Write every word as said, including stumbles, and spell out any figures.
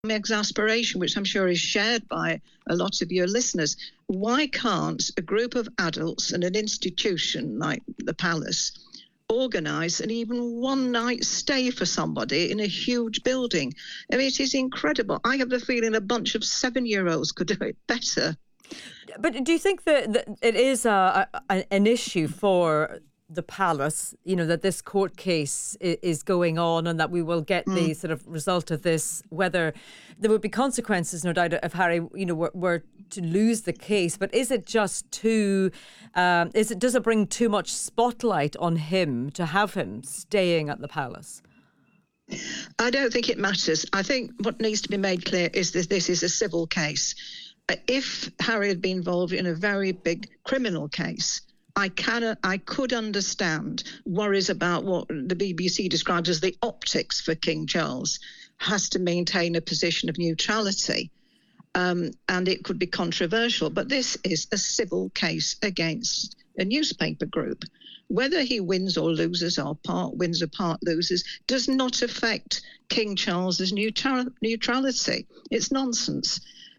exasperation, which I'm sure is shared by a lot of your listeners. Why can't a group of adults and an institution like the Palace organise an even one night stay for somebody in a huge building? I mean, it is incredible. I have the feeling a bunch of seven-year-olds could do it better. But do you think that, that it is a, a, an issue for the Palace, you know, that this court case is going on and that we will get mm. the sort of result of this, whether there would be consequences, no doubt, if Harry, you know, were, were to lose the case. But is it just too, um, is it, does it bring too much spotlight on him to have him staying at the Palace? I don't think it matters. I think what needs to be made clear is that this is a civil case. If Harry had been involved in a very big criminal case, I can, I could understand worries about what the B B C describes as the optics for King Charles, has to maintain a position of neutrality, um, and it could be controversial. But this is a civil case against a newspaper group. Whether he wins or loses, or part wins or part loses, does not affect King Charles's neutral, neutrality. It's nonsense.